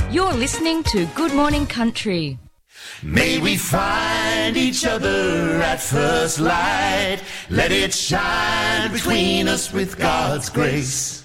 You're listening to Good Morning Country. May we find each other at first light. Let it shine between us with God's grace.